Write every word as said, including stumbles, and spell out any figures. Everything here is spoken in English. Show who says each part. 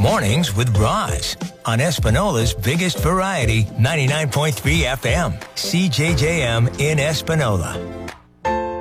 Speaker 1: Mornings with Roz on Espinola's biggest variety, ninety-nine point three F M, C J J M in Espinola.